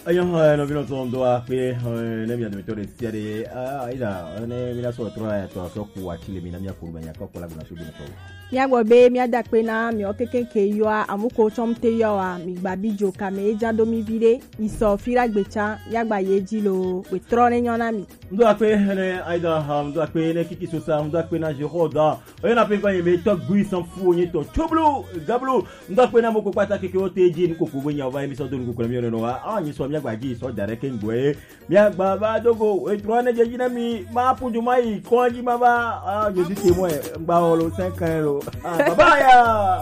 Ayo no vino tondo a pe ne mi admitore siare ida ne mi na so troa to so ku achile mi na mi akuru banya ko kola na so bi to ya gbo be mi ada pe na mi okekeke yo amuko chomte yo a mi gba bijo ka me eja do mi vire iso fira gbecha ya gba yeji lo we tro ne nyona mi ndo ape ne aida ndo ape ne kiki so sa ndo ape na je roda oyo na pe ko me to gui san fu ni to choblu gablu ndo ape na moko pata keke o teji ni kokko bonya va mi so do ni kokko mi no wa ni so mi agba ji so dare ke ngwe mi agba ba dogo e tro ne je ji na mi ma puju mai ko ji ma ba je di te mo e ngba o lo 5 kan lo bye bye.